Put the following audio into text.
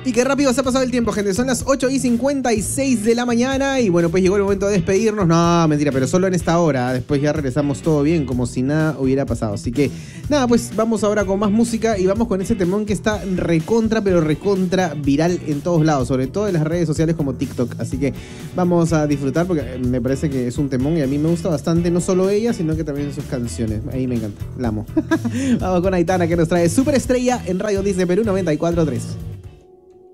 Y qué rápido se ha pasado el tiempo, gente. Son las 8:56 de la mañana. Y bueno, pues llegó el momento de despedirnos. No, mentira, pero solo en esta hora. Después ya regresamos todo bien, como si nada hubiera pasado. Así que, nada, pues vamos ahora con más música. Y vamos con ese temón que está recontra, pero recontra viral en todos lados. Sobre todo en las redes sociales como TikTok. Así que vamos a disfrutar porque me parece que es un temón. Y a mí me gusta bastante, no solo ella, sino que también sus canciones. Ahí me encanta, la amo. Vamos con Aitana, que nos trae Superestrella en Radio Disney Perú 94.3.